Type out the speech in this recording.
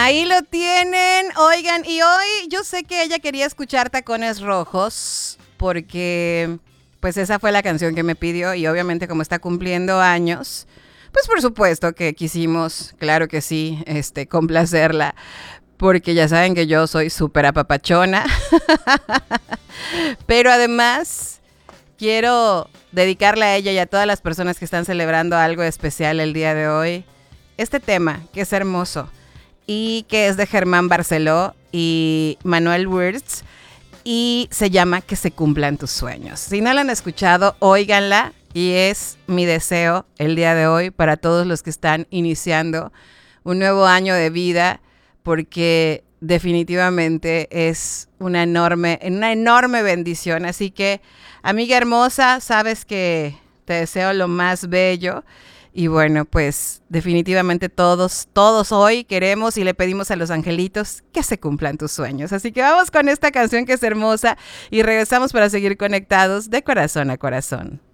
Ahí lo tienen, oigan, y hoy yo sé que ella quería escuchar Tacones Rojos porque pues esa fue la canción que me pidió y obviamente como está cumpliendo años, pues por supuesto que quisimos, claro que sí, complacerla, porque ya saben que yo soy súper apapachona, pero además quiero dedicarle a ella y a todas las personas que están celebrando algo especial el día de hoy, este tema que es hermoso y que es de Germán Barceló y Manuel Wirtz y se llama Que se cumplan tus sueños. Si no la han escuchado, óiganla y es mi deseo el día de hoy para todos los que están iniciando un nuevo año de vida porque definitivamente es una enorme bendición. Así que, amiga hermosa, sabes que te deseo lo más bello. Y bueno, pues definitivamente todos hoy queremos y le pedimos a los angelitos que se cumplan tus sueños. Así que vamos con esta canción que es hermosa y regresamos para seguir conectados de corazón a corazón.